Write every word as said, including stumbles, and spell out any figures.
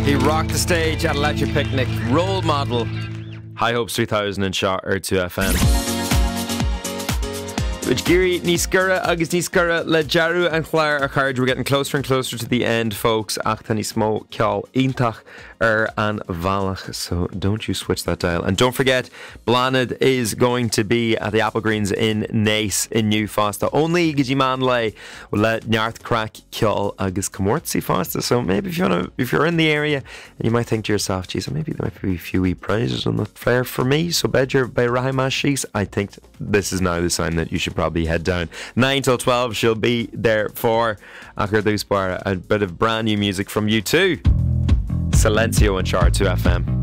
He rocked the stage at Electric Picnic. Role model. High Hopes three thousand and shot R two F M. Which Giri, Niskura, Agus Niskura, Le Jaru and Claire Arcard. We're getting closer and closer to the end, folks. Achtani Smo, Kjal, Intach, Er and Valach. So don't you switch that dial. And don't forget, Blanid is going to be at the Apple Greens in Nace in New Fosta. Only Gijiman Lay will let Nyarth Crack Kjal Agus Comortsi Fosta. So maybe if you want to, if you're in the area and you might think to yourself, geez, maybe there might be a few wee prizes on the fair for me. So Bedger by Rahima Shees, I think this is now the sign that you should probably head down. nine till twelve she'll be there for Acher Dusbar, a bit of brand new music from U two. Silencio and Char two F M.